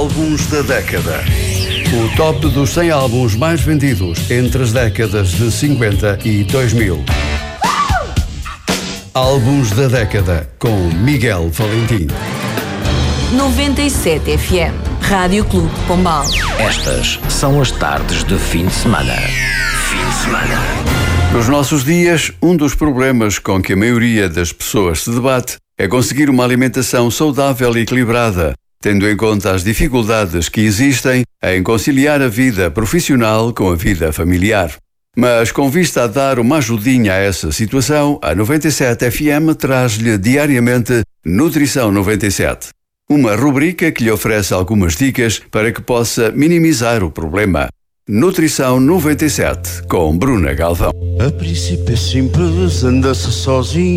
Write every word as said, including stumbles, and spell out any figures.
Álbuns da década. O top dos cem álbuns mais vendidos entre as décadas de cinquenta e dois mil. Álbuns da década com Miguel Valentim. noventa e sete F M, Rádio Clube de Pombal. Estas são as tardes de fim de semana. Fim de semana. Nos nossos dias, um dos problemas com que a maioria das pessoas se debate é conseguir uma alimentação saudável e equilibrada, tendo em conta as dificuldades que existem em conciliar a vida profissional com a vida familiar. Mas com vista a dar uma ajudinha a essa situação, a noventa e sete F M traz-lhe diariamente Nutrição noventa e sete. Uma rubrica que lhe oferece algumas dicas para que possa minimizar o problema. Nutrição noventa e sete, com Bruna Galvão. A princípio é simples, anda-se sozinho.